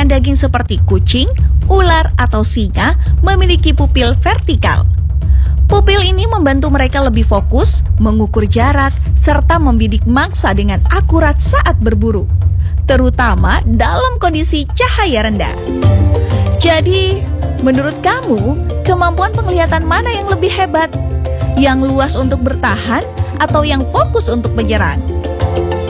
daging seperti kucing, ular, atau singa memiliki pupil vertikal. Pupil ini membantu mereka lebih fokus, mengukur jarak, serta membidik mangsa dengan akurat saat berburu, terutama dalam kondisi cahaya rendah. Jadi, menurut kamu, kemampuan penglihatan mana yang lebih hebat? Yang luas untuk bertahan atau yang fokus untuk menyerang?